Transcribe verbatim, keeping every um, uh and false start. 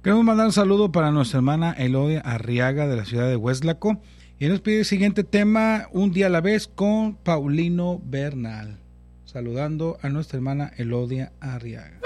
Queremos mandar un saludo para nuestra hermana Elodia Arriaga de la ciudad de Hueslaco. Y nos pide el siguiente tema, Un día a la vez, con Paulino Bernal. Saludando a nuestra hermana Elodia Arriaga.